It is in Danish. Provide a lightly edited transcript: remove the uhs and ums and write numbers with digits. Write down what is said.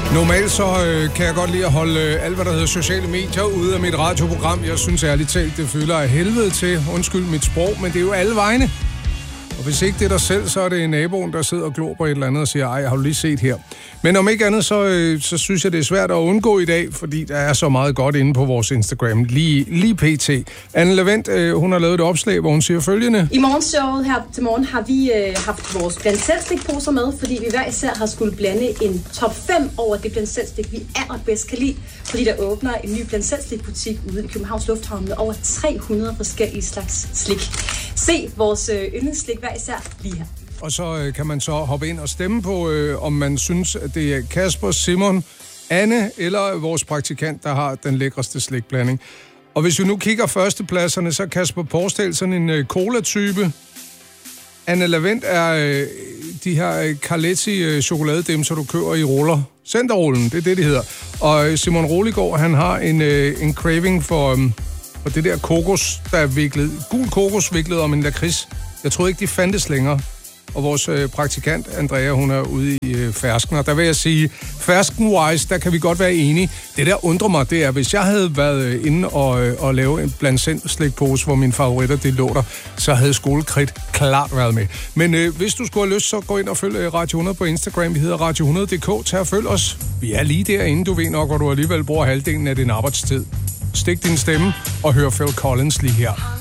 Normalt så kan jeg godt lide at holde alt, hvad der hedder sociale medier, ude af mit radioprogram. Jeg synes ærligt talt, det føler af helvede til. Undskyld mit sprog, men det er jo alle vegne. Og hvis ikke det er dig selv, så er det naboen, der sidder og glor på et eller andet og siger, ej, har du lige set her? Men om ikke andet, så synes jeg, det er svært at undgå i dag, fordi der er så meget godt inde på vores Instagram, lige pt. Anne Lavendt, hun har lavet et opslag, hvor hun siger følgende. I morgenshowet her til morgen har vi haft vores bland selv slikposer med, fordi vi hver især har skulle blande en top 5 over det bland selv slik, vi allerbedst kan lide, fordi der åbner en ny bland selv slik butik ude i Københavns Lufthavn med over 300 forskellige slags slik. Se vores yndlingsslik hver især lige her. Og så kan man så hoppe ind og stemme på, om man synes, at det er Kasper, Simon, Anne eller vores praktikant, der har den lækreste slikblanding. Og hvis vi nu kigger førstepladserne, så er Kasper Porsdal sådan en cola-type. Anne Lavendt er de her Carletti chokoladedimser, du køber i ruller. Centerrullen, det er det, de hedder. Og Simon Roligård, han har en craving for det der kokos, der er viklet. Gul kokos viklet om en lakrids. Jeg troede ikke, de fandtes længere. Og vores praktikant, Andrea, hun er ude i fersken. Og der vil jeg sige, fersken-wise, der kan vi godt være enige. Det der undrer mig, det er, hvis jeg havde været inde og lave en blandt selv slikpose, hvor mine favoritter, det lå der, så havde Skolekridt klart været med. Men hvis du skulle have lyst, så gå ind og følg Radio 100 på Instagram. Vi hedder Radio100.dk. Tag og følg os. Vi er lige derinde, du ved nok, hvor du alligevel bruger halvdelen af din arbejdstid. Stik din stemme og hør Phil Collins lige her.